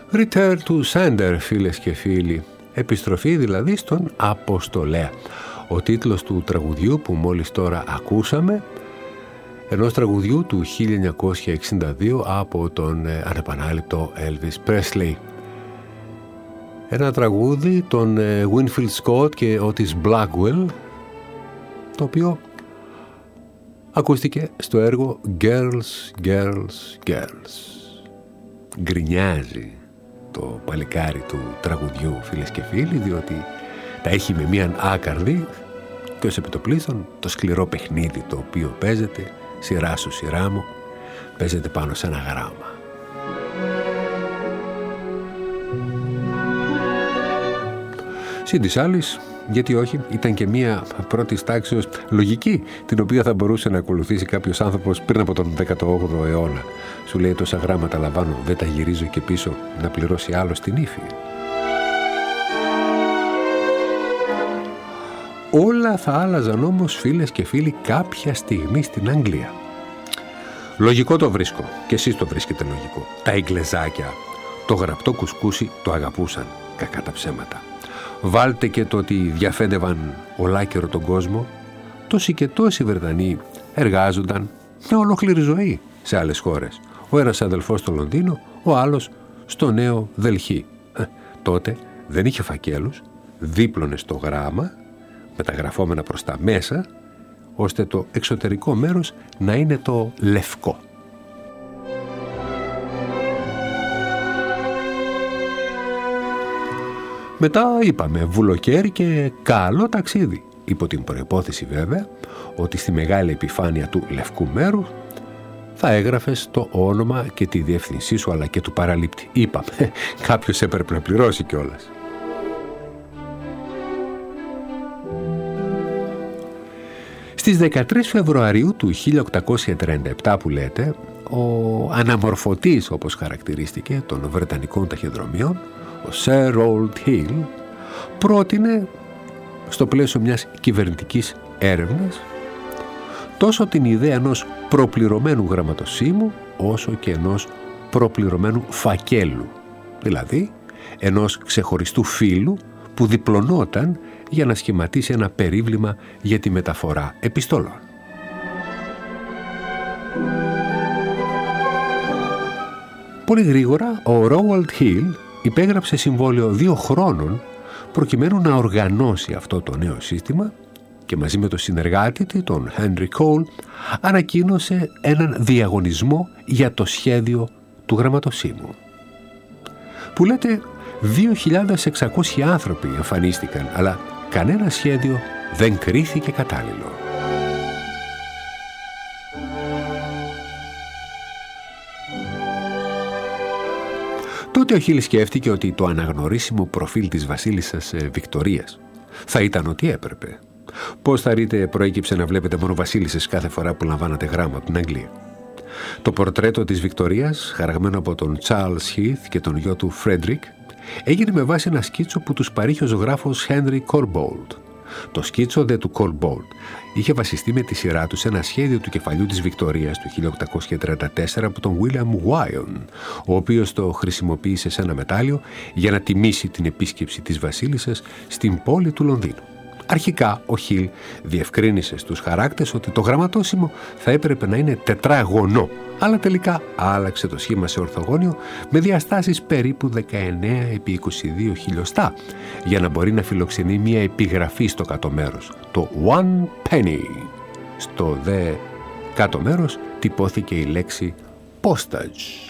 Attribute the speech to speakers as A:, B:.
A: Return to sender, φίλες και φίλοι. Επιστροφή δηλαδή στον Αποστολέα. Ο τίτλος του τραγουδιού που μόλις τώρα ακούσαμε, ενός τραγουδιού του 1962 από τον ανεπανάληπτο Elvis Presley. Ένα τραγούδι των Winfield Scott και Otis Blackwell, το οποίο ακούστηκε στο έργο Girls, Girls, Girls. Γκρινιάζει το παλικάρι του τραγουδιού, φίλες και φίλοι, διότι τα έχει με μίαν άκαρδη και ως επιτοπλίστων το σκληρό παιχνίδι το οποίο παίζεται, σειρά σου σειρά μου, παίζεται πάνω σε ένα γράμμα. Συν της άλλης, γιατί όχι, ήταν και μία πρώτης τάξεως λογική, την οποία θα μπορούσε να ακολουθήσει κάποιος άνθρωπος πριν από τον 18ο αιώνα. Σου λέει, τόσα γράμματα λαμβάνω, δεν τα γυρίζω και πίσω να πληρώσει άλλος την ύφη. Όλα θα άλλαζαν όμως, φίλες και φίλοι, κάποια στιγμή στην Αγγλία. Λογικό το βρίσκω, και εσείς το βρίσκετε λογικό. Τα Ιγκλεζάκια το γραπτό κουσκούσι το αγαπούσαν, κακά τα ψέματα. Βάλτε και το ότι διαφέντευαν ολάκερο τον κόσμο, τόσοι και τόσοι Βρετανοί εργάζονταν μια ολόκληρη ζωή σε άλλες χώρες. Ο ένας αδελφός στο Λονδίνο, ο άλλος στο Νέο Δελχή. Τότε δεν είχε φακέλους, δίπλωνε στο γράμμα, μεταγραφόμενα προς τα μέσα, ώστε το εξωτερικό μέρος να είναι το λευκό. Μετά είπαμε βουλοκαίρι και καλό ταξίδι, υπό την προϋπόθεση βέβαια ότι στη μεγάλη επιφάνεια του λευκού μέρου θα έγραφες το όνομα και τη διεύθυνσή σου, αλλά και του παραλήπτη. Είπαμε, κάποιος έπρεπε να πληρώσει κιόλας. Στις 13 Φεβρουαρίου του 1837 που λέτε, ο αναμορφωτής, όπως χαρακτηρίστηκε, των Βρετανικών ταχυδρομείων, ο Sir Roald Hill, πρότεινε στο πλαίσιο μιας κυβερνητικής έρευνας τόσο την ιδέα ενός προπληρωμένου γραμματοσύμου όσο και ενός προπληρωμένου φακέλου, δηλαδή ενός ξεχωριστού φύλου που διπλωνόταν για να σχηματίσει ένα περίβλημα για τη μεταφορά επιστολών. Πολύ γρήγορα ο Roald Hill υπέγραψε συμβόλαιο 2 χρόνων προκειμένου να οργανώσει αυτό το νέο σύστημα και μαζί με τον συνεργάτη του, τον Henry Cole, ανακοίνωσε έναν διαγωνισμό για το σχέδιο του γραμματοσύμου. Που λέτε 2.600 άνθρωποι εμφανίστηκαν, αλλά κανένα σχέδιο δεν κρίθηκε κατάλληλο. Τότε ο Χίλ σκέφτηκε ότι το αναγνωρίσιμο προφίλ της βασίλισσας Βικτωρίας θα ήταν ό,τι έπρεπε. Πώς θα ρείτε προέκυψε να βλέπετε μόνο βασίλισσες κάθε φορά που λαμβάνατε γράμμα από την Αγγλία. Το πορτρέτο της Βικτωρίας, χαραγμένο από τον Charles Heath και τον γιο του Frederick, έγινε με βάση ένα σκίτσο που τους παρήχε ο ζωγράφος Henry Corbould. Το σκίτσο δε του Corbould είχε βασιστεί με τη σειρά του σε ένα σχέδιο του κεφαλιού της Βικτωρίας του 1834 από τον William Wyon, ο οποίος το χρησιμοποίησε σε ένα μετάλλιο για να τιμήσει την επίσκεψη της βασίλισσας στην πόλη του Λονδίνου. Αρχικά ο Χιλ διευκρίνησε στους χαράκτες ότι το γραμματόσημο θα έπρεπε να είναι τετράγωνο, αλλά τελικά άλλαξε το σχήμα σε ορθογώνιο με διαστάσεις περίπου 19 επί 22 χιλιοστά για να μπορεί να φιλοξενεί μια επιγραφή στο κάτω μέρος, το one penny. Στο δε κάτω μέρος τυπώθηκε η λέξη postage.